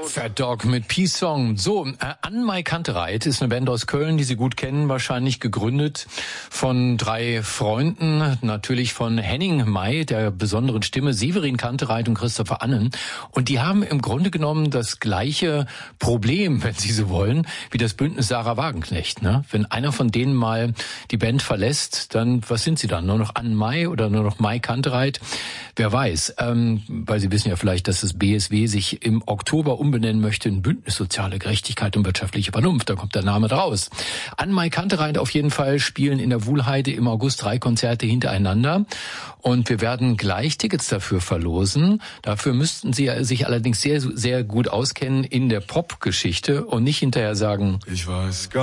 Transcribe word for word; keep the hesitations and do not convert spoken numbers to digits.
Fat Dog mit Peace Song. So, äh, Ann-Mai Kantereit ist eine Band aus Köln, die Sie gut kennen, wahrscheinlich gegründet von drei Freunden, natürlich von Henning May, der besonderen Stimme, Severin Kantereit und Christopher Annen. Und die haben im Grunde genommen das gleiche Problem, wenn Sie so wollen, wie das Bündnis Sarah Wagenknecht. Ne? Wenn einer von denen mal die Band verlässt, dann, was sind sie dann? Nur noch Ann-Mai oder nur noch Mai Kantereit? Wer weiß, ähm, weil Sie wissen ja vielleicht, dass das B S W sich im Oktober umbenennen möchte in Bündnis Soziale Gerechtigkeit und wirtschaftliche Vernunft. Da kommt der Name draus. Ann-Mai Kantereit auf jeden Fall spielen in der Wuhlheide im August drei Konzerte hintereinander. Und wir werden gleich Tickets dafür verlosen. Dafür müssten Sie sich allerdings sehr, sehr gut auskennen in der Popgeschichte und nicht hinterher sagen, ich weiß gar